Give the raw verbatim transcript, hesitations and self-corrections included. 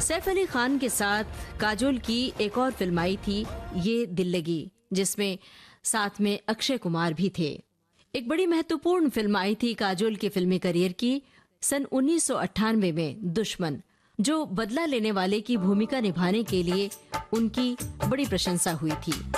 सैफ अली खान के साथ काजोल की एक और फिल्म आई थी, ये दिल लगी, जिसमें साथ में अक्षय कुमार भी थे। एक बड़ी महत्वपूर्ण फिल्म आई थी काजोल के फिल्मी करियर की सन उन्नीस सौ अट्ठानवे में, दुश्मन, जो बदला लेने वाले की भूमिका निभाने के लिए उनकी बड़ी प्रशंसा हुई थी।